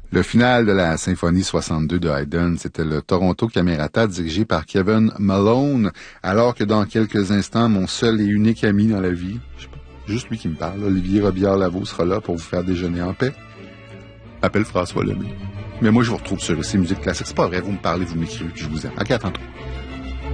Le final de la symphonie 62 de Haydn, c'était le Toronto Camerata dirigé par Kevin Malone, alors que dans quelques instants, mon seul et unique ami dans la vie, juste lui qui me parle, Olivier Robillard-Lavaux sera là pour vous faire déjeuner en paix. Appelle François Lemay. Mais moi, je vous retrouve sur ces musiques classiques. C'est pas vrai, vous me parlez, vous m'écrivez, puis je vous aime. OK, à tantôt.